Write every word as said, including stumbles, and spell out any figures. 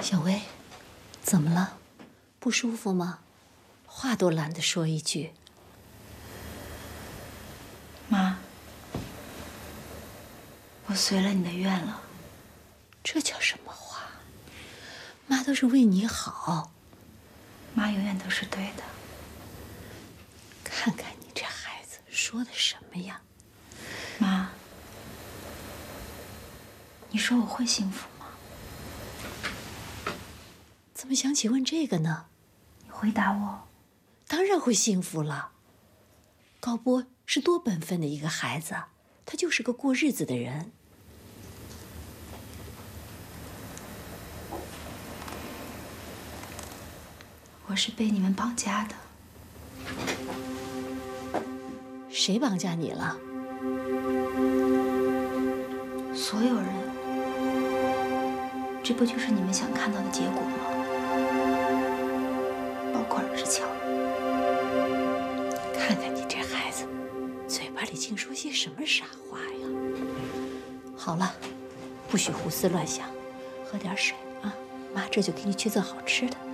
小薇，怎么了？不舒服吗？话都懒得说一句。 妈，我随了你的愿了。 这叫什么话？妈都是为你好。 妈永远都是对的。 看看你这孩子说的什么呀？ 妈，你说我会幸福吗？ 怎么想起问这个呢？ 你回答我。 当然会幸福了。高波是多本分的一个孩子，他就是个过日子的人。 我是被你们绑架的。 谁绑架你了？ 所有人。这不就是你们想看到的结果吗？包括尔之乔。 看看你这孩子，嘴巴里净说些什么傻话呀！好了，不许胡思乱想，喝点水啊！妈这就给你去做好吃的。